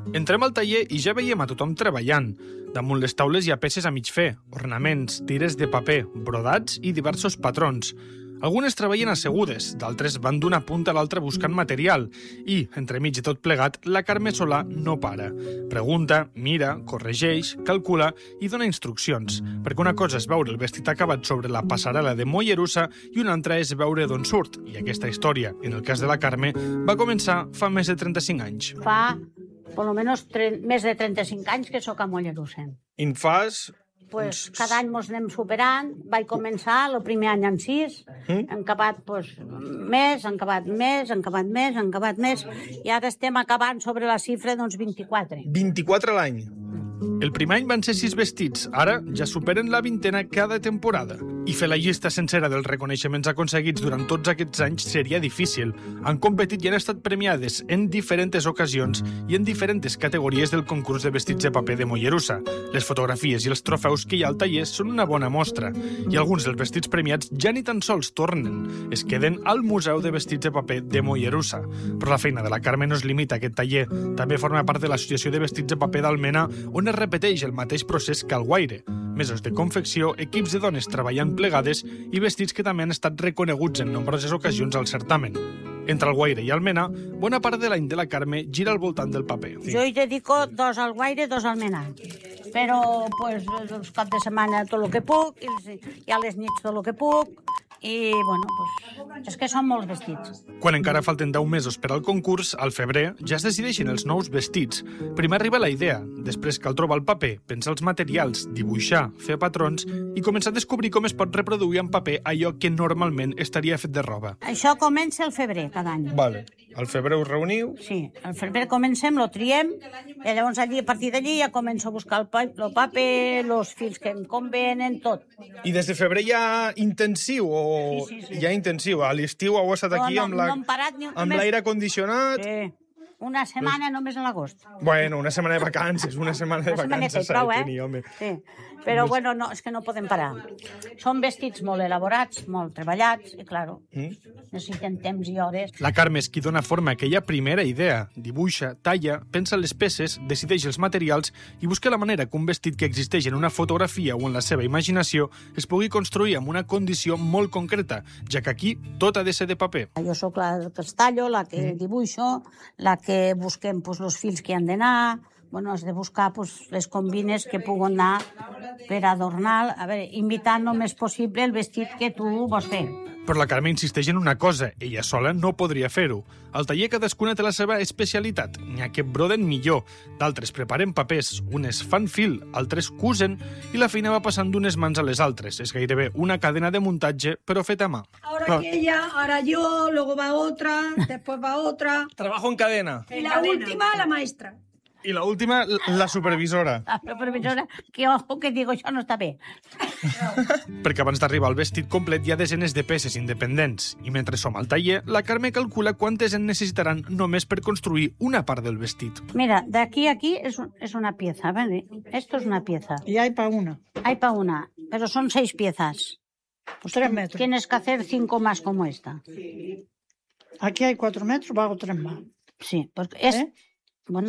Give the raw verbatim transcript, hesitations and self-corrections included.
Entrem al taller i ja veiem a tothom treballant. Damunt les taules hi ha peces a mig fer, ornaments, tires de paper, brodats i diversos patrons. Algunes treballen assegudes, d'altres van d'una punta a l'altra buscant material i, entremig de tot plegat, la Carme Solà no para. Pregunta, mira, corregeix, calcula i dona instruccions, perquè una cosa és veure el vestit acabat sobre la passarel·la de Mollerussa i una altra és veure d'on surt. I aquesta història, en el cas de la Carme, va començar fa més de trenta-cinc anys. Fa, per lo menos, més de trenta-cinc anys que sóc a Mollerussa. I en fas... Pues, cada any ens anem superant. Vaig començar el primer any en sis, mm? han acabat pues, més, han acabat més, han acabat més, han acabat més, i ara estem acabant sobre la xifra d'uns vint-i-quatre. vint-i-quatre a l'any? El primer any van ser sis vestits, ara ja superen la vintena cada temporada. I fer la llista sencera dels reconeixements aconseguits durant tots aquests anys seria difícil. Han competit i han estat premiades en diferents ocasions i en diferents categories del concurs de vestits de paper de Mollerussa. Les fotografies i els trofeus que hi ha al taller són una bona mostra. I alguns dels vestits premiats ja ni tan sols tornen. Es queden al Museu de Vestits de Paper de Mollerussa. Però la feina de la Carme no es limita a aquest taller. També forma part de l'Associació de Vestits de Paper d'Almena, on es repeteix el mateix procés que al Guaire. Mesos de confecció, equips de dones treballant plegades i vestits que també han estat reconeguts en nombroses ocasions al certamen. Entre el Guaire i Almena, bona part de l'any de la Carme gira al voltant del paper. Jo hi dedico dos al Guaire, dos al Almena. Però, pues, els caps de setmana tot el que puc, i a les nits tot el que puc, i, bueno, pues, és que són molts vestits. Quan encara falten deu mesos per al concurs, al febrer, ja es decideixen els nous vestits. Primer arriba la idea, després cal trobar el paper, pensar els materials, dibuixar, fer patrons i començar a descobrir com es pot reproduir en paper allò que normalment estaria fet de roba. Això comença el febrer, cada any. Vale. Al febrer us reuniu? Sí, al febrer comencem, lo triem, i llavors allí, a partir d'allí ja començo a buscar el, pa el paper, els fils que em convenen, tot. I des de febrer ja intensiu o sí, sí, sí. ja intensiu? A l'estiu heu estat aquí no, no, amb la, no parat, ni... amb l'aire condicionat? Sí. Una setmana només a l'agost. Bueno, una setmana de vacances, una setmana de vacances s'ha de tenir, home. Sí. Però, bueno, no, és que no podem parar. Són vestits molt elaborats, molt treballats, i, claro, mm? necessiten temps i hores. La Carme és qui dona forma a aquella primera idea. Dibuixa, talla, pensa les peces, decideix els materials i busca la manera que un vestit que existeix en una fotografia o en la seva imaginació es pugui construir amb una condició molt concreta, ja que aquí tot ha de ser de paper. Jo sóc la que els tallo, la que mm. dibuixo, la que busquem pues, els fils que han d'anar, bueno, has de buscar pues, les combines que puguen anar per adornar, a veure, imitant el més possible el vestit que tu vols fer. Però la Carme insisteix en una cosa, ella sola no podria fer-ho. Al taller cadascuna té la seva especialitat. N'hi ha que broden millor, d'altres preparen papers, unes fan fil, altres cusen, i la feina va passant d'unes mans a les altres. És gairebé una cadena de muntatge, però feta a mà. Ahora aquella, ahora yo, luego va otra, después va otra. Trabajo en cadena. Y la última, la maestra. I la última, la supervisora. La supervisora, que ojo, que digo, això no està bé. Perquè abans d'arribar al vestit complet hi ha desenes de peces independents. I mentre som al taller, la Carme calcula quantes en necessitaran només per construir una part del vestit. Mira, d'aquí a aquí es, es una pieza, ¿vale? Esto es una pieza. Y hay para una. Hay para una, pero son seis piezas. Pues tres metros. Tienes que hacer cinco más como esta. Aquí hay cuatro metros, hago tres más. Sí, porque es... ¿Eh?